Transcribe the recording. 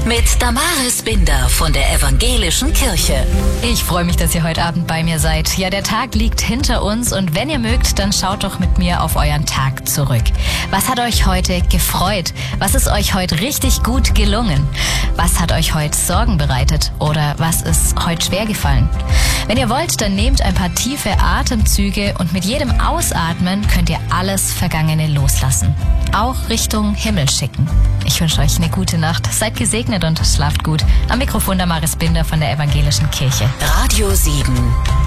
mit Damaris Binder von der Evangelischen Kirche. Ich freue mich, dass ihr heute Abend bei mir seid. Ja, der Tag liegt hinter uns und wenn ihr mögt, dann schaut doch mit mir auf euren Tag zurück. Was hat euch heute gefreut? Was ist euch heute richtig gut gelungen? Was hat euch heute Sorgen bereitet oder was ist heute schwer gefallen? Wenn ihr wollt, dann nehmt ein paar tiefe Atemzüge und mit jedem Ausatmen könnt ihr alles Vergangene loslassen. Auch Richtung Himmel schicken. Ich wünsche euch eine gute Nacht. Seid gesegnet und schlaft gut. Am Mikrofon Damaris Binder von der Evangelischen Kirche. Radio 7